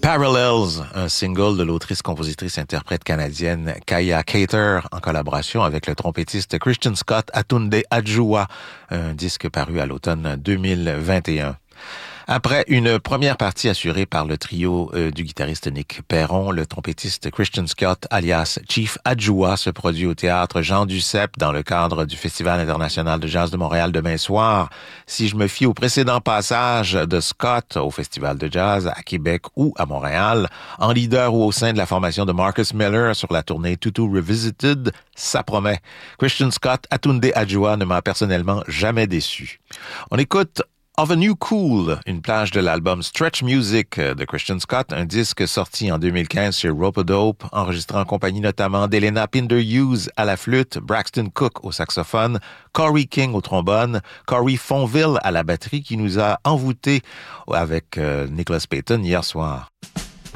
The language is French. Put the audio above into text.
Parallels, un single de l'autrice-compositrice-interprète canadienne Kaya Cater en collaboration avec le trompettiste Christian Scott Atunde Adjuwa, un disque paru à l'automne 2021. Après une première partie assurée par le trio du guitariste Nick Perron, le trompettiste Christian Scott, alias Chief Adjoua, se produit au théâtre Jean Duceppe dans le cadre du Festival international de jazz de Montréal demain soir. Si je me fie au précédent passage de Scott au Festival de jazz à Québec ou à Montréal, en leader ou au sein de la formation de Marcus Miller sur la tournée Tutu Revisited, ça promet. Christian Scott Atunde Adjoua ne m'a personnellement jamais déçu. On écoute Of a New Cool, une plage de l'album Stretch Music de Christian Scott, un disque sorti en 2015 chez Rope-A-Dope, enregistré en compagnie notamment d'Elena Pinder-Hughes à la flûte, Braxton Cook au saxophone, Corey King au trombone, Corey Fonville à la batterie qui nous a envoûtés avec Nicholas Payton hier soir.